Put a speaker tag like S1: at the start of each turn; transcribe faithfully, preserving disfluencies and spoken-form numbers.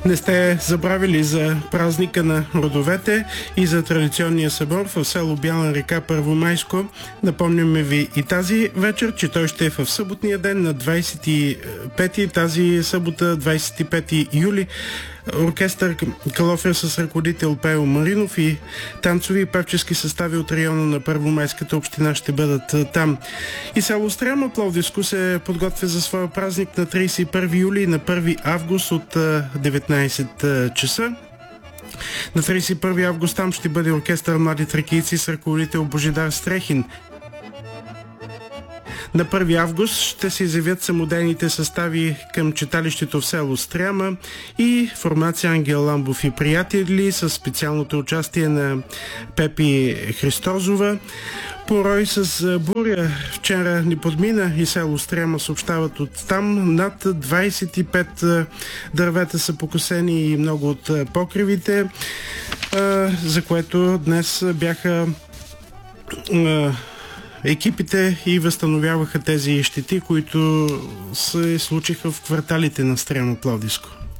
S1: Не сте забравили за празника на родовете и за традиционния събор в село Бяла река Първомайско. Напомняме ви и тази вечер, че той ще е в съботния ден на двадесет и пети, тази събота, двадесет и пети юли. Оркестър Калофер с ръководител Пео Маринов и танцови и певчески състави от района на Първомайската община ще бъдат там. И село Стряма, Пловдивско, се подготвя за своя празник на тридесет и първи юли и на първи август от деветнадесет часа. На тридесет и първи август там ще бъде оркестър Млади тракийци с ръководител Божидар Стрехин. На първи август ще се изявят самодейните състави към читалището в село Стряма и формация Ангел Ламбов и приятели с специалното участие на Пепи Христозова. Порой с буря вчера ни подмина и село Стряма, съобщават от там. Над двадесет и пет дървета са покосени и много от покривите, за което днес бяха екипите и възстановяваха тези щети, които се случиха в кварталите на Стряма, Пловдивско.